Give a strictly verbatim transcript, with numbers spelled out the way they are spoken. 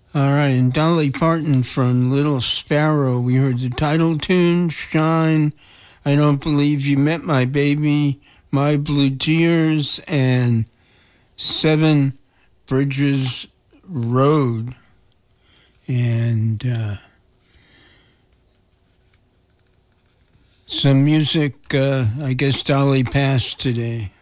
All right, and Dolly Parton from Little Sparrow. We heard the title tune, Shine, I Don't Believe You Met My Baby, My Blue Tears, and Seven Bridges Road. And uh, some music, uh, I guess Dolly passed today.